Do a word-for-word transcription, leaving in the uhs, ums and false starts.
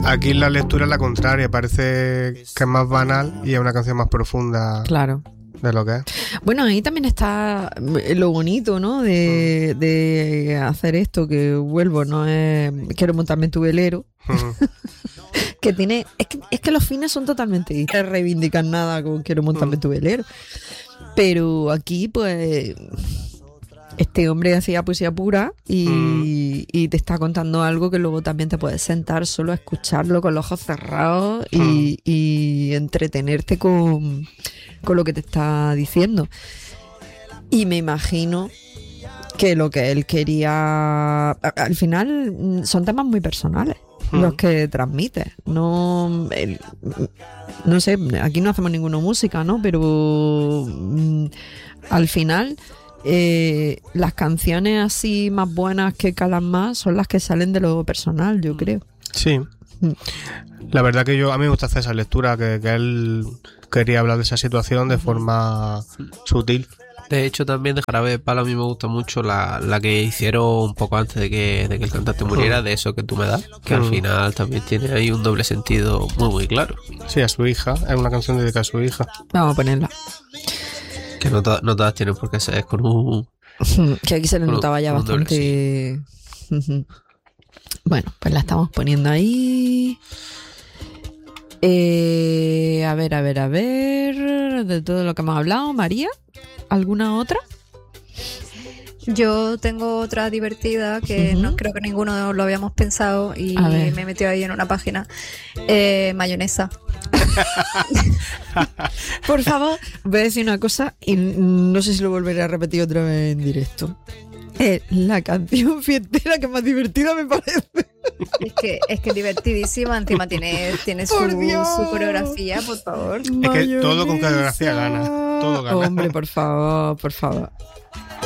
aquí la lectura es la contraria, parece que es más banal y es una canción más profunda. Claro. De lo que es. Bueno, ahí también está lo bonito, ¿no? De, de hacer esto, que vuelvo, no es quiero montarme en tu velero. Uh-huh. Que tiene, es que, es que los fines son totalmente distintos. No reivindican nada con quiero montarme uh-huh. en tu velero. Pero aquí, pues, este hombre hacía poesía pura y, uh-huh. y te está contando algo que luego también te puedes sentar solo a escucharlo con los ojos cerrados y, uh-huh. y entretenerte con, con lo que te está diciendo. Y me imagino que lo que él quería, al final son temas muy personales uh-huh. los que transmite. No, el, no sé, aquí no hacemos ninguna música, ¿no? Pero mm, al final eh, las canciones así más buenas que calan más son las que salen de lo personal, yo creo. Sí. Mm. La verdad que yo a mí me gusta hacer esa lectura, que, que él quería hablar de esa situación de forma sutil. De hecho, también de Jarabe de Palo a mí me gusta mucho la, la que hicieron un poco antes de que, de que el cantante muriera, de Eso que tú me das, que al final también tiene ahí un doble sentido muy muy claro. Sí, a su hija, es una canción dedicada a su hija. Vamos a ponerla. Que no, to- no todas tienen por qué ser con un... Que aquí se le notaba ya bastante... Doble, sí. Bueno, pues la estamos poniendo ahí... Eh, a ver, a ver, a ver... De todo lo que hemos hablado, María... ¿Alguna otra? Yo tengo otra divertida que uh-huh. no creo que ninguno lo habíamos pensado y me he metido ahí en una página. Eh, mayonesa. Por favor, voy a decir una cosa y no sé si lo volveré a repetir otra vez en directo. Es la canción fiestera que más divertida me parece. Es que es que divertidísima, encima tiene, tiene su, su coreografía, por favor. Es que todo con coreografía gana, todo gana. Hombre, por favor, por favor.